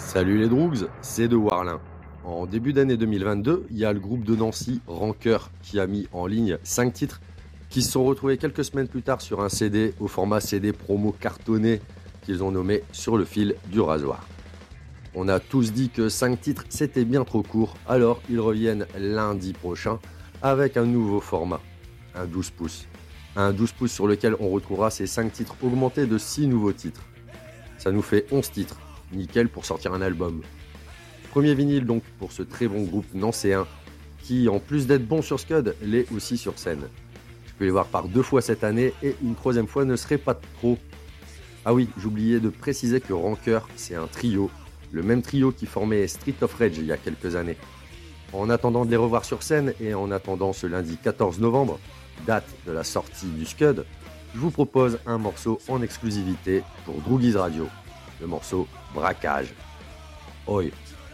Salut les Droogs, c'est de Warlin. En début d'année 2022, il y a le groupe de Nancy, Rancœur, qui a mis en ligne 5 titres qui se sont retrouvés quelques semaines plus tard sur un CD au format CD promo cartonné qu'ils ont nommé Sur le fil du rasoir. On a tous dit que 5 titres c'était bien trop court, alors ils reviennent lundi prochain avec un nouveau format, un 12 pouces. Un 12 pouces sur lequel on retrouvera ces 5 titres augmentés de 6 nouveaux titres. Ça nous fait 11 titres. Nickel pour sortir un album. Premier vinyle donc pour ce très bon groupe nancéen qui, en plus d'être bon sur Scud, l'est aussi sur scène. Je peux les voir par 2 fois cette année et une 3e fois ne serait pas trop. Ah oui, j'oubliais de préciser que Rancœur, c'est un trio, le même trio qui formait Street of Rage il y a quelques années. En attendant de les revoir sur scène et en attendant ce lundi 14 novembre, date de la sortie du Scud, je vous propose un morceau en exclusivité pour Droogies Radio. Le morceau Braquage. Oi.